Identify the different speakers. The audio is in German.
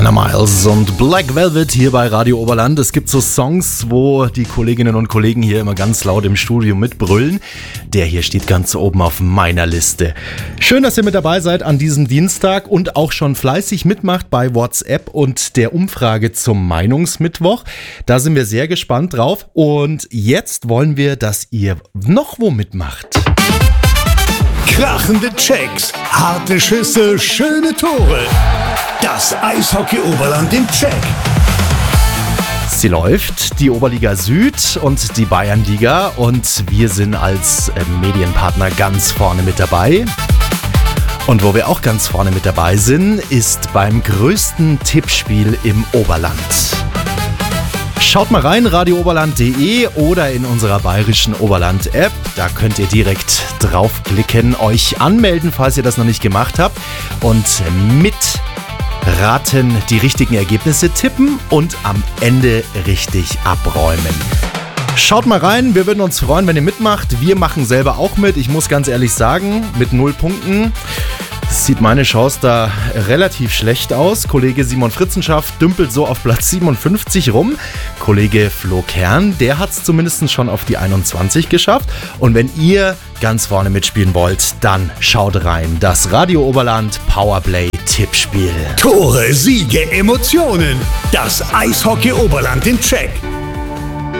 Speaker 1: Rainer Miles und Black Velvet hier bei Radio Oberland. Es gibt so Songs, wo die Kolleginnen und Kollegen hier immer ganz laut im Studio mitbrüllen. Der hier steht ganz oben auf meiner Liste. Schön, dass ihr mit dabei seid an diesem Dienstag und auch schon fleißig mitmacht bei WhatsApp und der Umfrage zum Meinungsmittwoch. Da sind wir sehr gespannt drauf. Und jetzt wollen wir, dass ihr noch wo mitmacht.
Speaker 2: Krachende Checks, harte Schüsse, schöne Tore. Das Eishockey Oberland im Check.
Speaker 1: Sie läuft, die Oberliga Süd und die Bayernliga, und wir sind als Medienpartner ganz vorne mit dabei. Und wo wir auch ganz vorne mit dabei sind, ist beim größten Tippspiel im Oberland. Schaut mal rein, radiooberland.de oder in unserer bayerischen Oberland-App. Da könnt ihr direkt draufklicken, euch anmelden, falls ihr das noch nicht gemacht habt, und mitraten, die richtigen Ergebnisse tippen und am Ende richtig abräumen. Schaut mal rein, wir würden uns freuen, wenn ihr mitmacht. Wir machen selber auch mit. Ich muss ganz ehrlich sagen, mit 0 Punkten sieht meine Chance da relativ schlecht aus. Kollege Simon Fritzenschaft dümpelt so auf Platz 57 rum. Kollege Flo Kern, der hat es zumindest schon auf die 21 geschafft. Und wenn ihr ganz vorne mitspielen wollt, dann schaut rein. Das Radio Oberland Powerplay Tippspiel.
Speaker 2: Tore, Siege, Emotionen. Das Eishockey Oberland im Check.